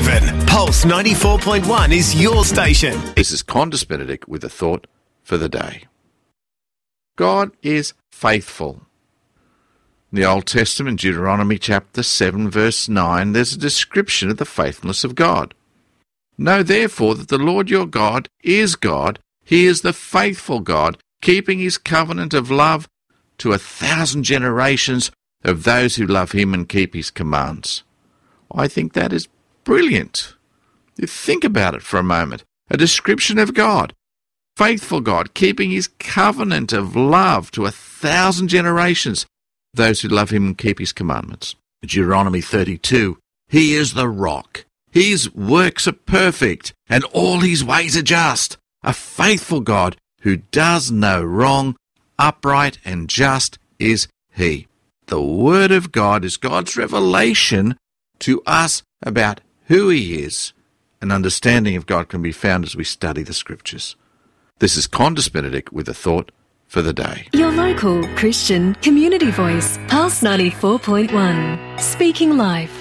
proven. Pulse 94.1 is your station. This is Qantas Benedict with a thought for the day. God is faithful. In the Old Testament, Deuteronomy chapter 7, verse 9, there's a description of the faithfulness of God. Know therefore that the Lord your God is God. He is the faithful God, keeping his covenant of love to 1,000 generations of those who love him and keep his commands. I think that is brilliant. You think about it for a moment. A description of God. Faithful God, keeping his covenant of love to 1,000 generations, those who love him and keep his commandments. Deuteronomy 32, he is the rock. His works are perfect, and all his ways are just. A faithful God who does no wrong, upright and just is he. The Word of God is God's revelation to us about who he is. An understanding of God can be found as we study the Scriptures. This is Qantas Benedict with a thought for the day. Your local Christian community voice, Pulse 94.1, speaking life.